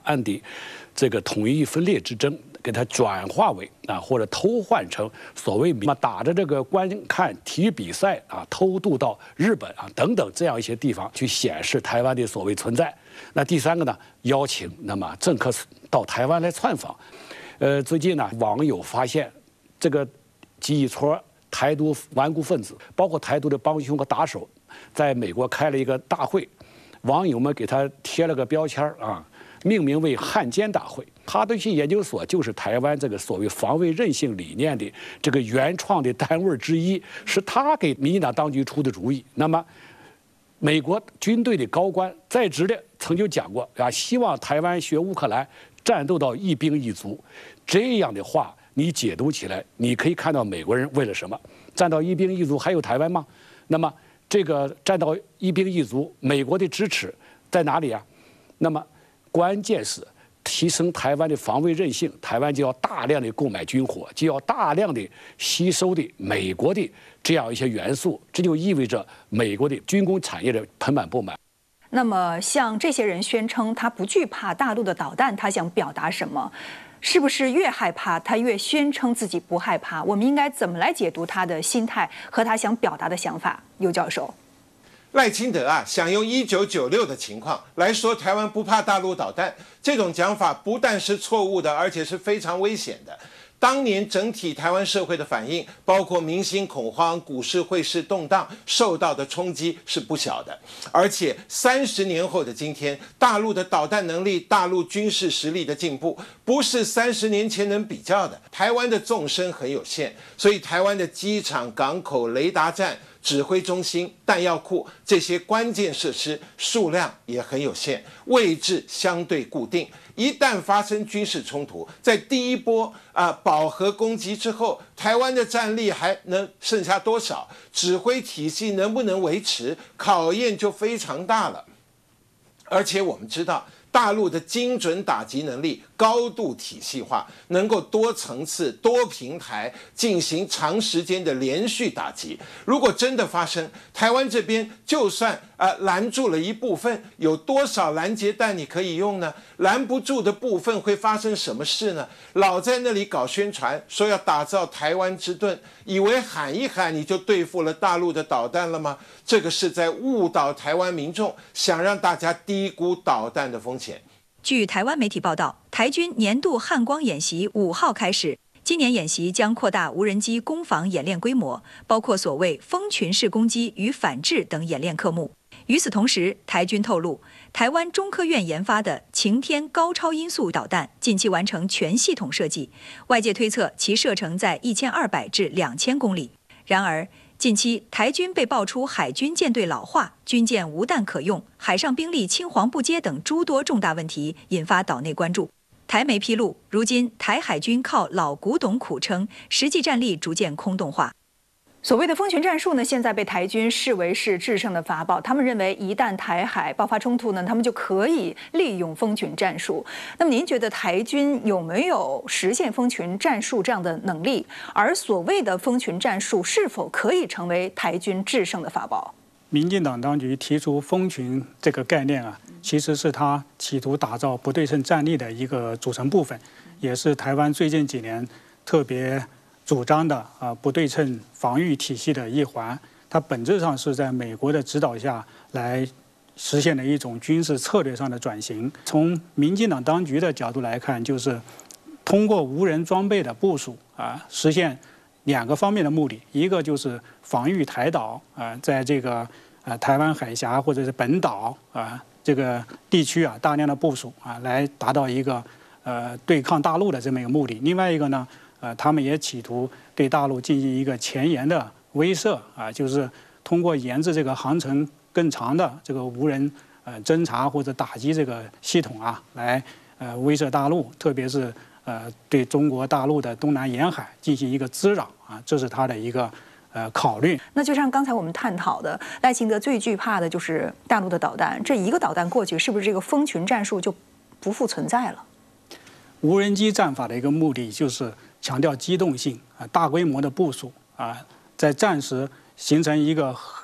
岸的这个统一分裂之争，给它转化为或者偷换成所谓打着这个观看体育比赛偷渡到日本等等这样一些地方去显示台湾的所谓存在。那第三个呢，邀请政客到台湾来窜访。最近呢，网友发现这个几撮台独顽固分子，包括台独的帮凶和打手，在美国开了一个大会，网友们给他贴了个标签命名为汉奸大会。哈德逊研究所就是台湾这个所谓防卫韧性理念的这个原创的单位之一，是他给民进党当局出的主意。那么，美国军队的高官在职的曾经讲过希望台湾学乌克兰，战斗到一兵一卒。这样的话，你解读起来，你可以看到美国人为了什么战到一兵一卒，还有台湾吗？那么这个战到一兵一卒，美国的支持在哪里啊？那么关键是提升台湾的防卫韧性，台湾就要大量的购买军火，就要大量的吸收的美国的这样一些元素，这就意味着美国的军工产业的盆满钵满。 那么像这些人宣称他不惧怕大陆的导弹，他想表达什么？是不是越害怕他越宣称自己不害怕？我们应该怎么来解读他的心态和他想表达的想法？尤教授。 赖清德想用1996的情况来说台湾不怕大陆导弹，这种讲法不但是错误的，而且是非常危险的。当年整体台湾社会的反应，包括民心恐慌、股市汇市动荡，受到的冲击是不小的。而且30年后的今天，大陆的导弹能力、大陆军事实力的进步，不是30年前能比较的。台湾的纵深很有限，所以台湾的机场、港口、雷达站、指挥中心、弹药库这些关键设施数量也很有限，位置相对固定。一旦发生军事冲突，在第一波饱和攻击之后，台湾的战力还能剩下多少？指挥体系能不能维持？考验就非常大了。而且我们知道，大陆的精准打击能力高度体系化，能够多层次、多平台进行长时间的连续打击。如果真的发生，台湾这边就算拦住了一部分，有多少拦截弹你可以用呢？拦不住的部分会发生什么事呢？老在那里搞宣传，说要打造台湾之盾，以为喊一喊你就对付了大陆的导弹了吗？这个是在误导台湾民众，想让大家低估导弹的风险。 据台湾媒体报道，台军年度汉光演习5号开始。今年演习将扩大无人机攻防演练规模，包括所谓蜂群式攻击与反制等演练科目。与此同时，台军透露，台湾中科院研发的晴天高超音速导弹近期完成全系统设计，外界推测其射程在1200至2000公里。然而，近期台军被爆出海军舰队老化、军舰无弹可用、海上兵力青黄不接等诸多重大问题，引发岛内关注。台媒披露，如今台海军靠老古董苦撑，实际战力逐渐空洞化。 所谓的蜂群战术呢，现在被台军视为是制胜的法宝。他们认为，一旦台海爆发冲突呢，他们就可以利用蜂群战术。那么，您觉得台军有没有实现蜂群战术这样的能力？而所谓的蜂群战术是否可以成为台军制胜的法宝？ 民进党当局提出蜂群这个概念其实是他企图打造不对称战力的一个组成部分，也是台湾最近几年特别主张的不对称防御体系的一环。它本质上是在美国的指导下来实现的一种军事策略上的转型。从民进党当局的角度来看，就是通过无人装备的部署实现2个方面的目的，一个就是防御台岛在这个台湾海峡或者是本岛这个地区大量的部署来达到一个对抗大陆的这么一个目的。另外一个呢，他们也企图对大陆进行一个前沿的威慑就是通过研制这个航程更长的这个无人侦察或者打击这个系统来威慑大陆，特别是对中国大陆的东南沿海进行一个滋扰这是他的一个考虑。 那就像刚才我们探讨的，赖清德最惧怕的就是大陆的导弹。这一个导弹过去，是不是这个蜂群战术就不复存在了？ 无人机战法的一个目的就是强调机动性大规模的部署在战时形成一个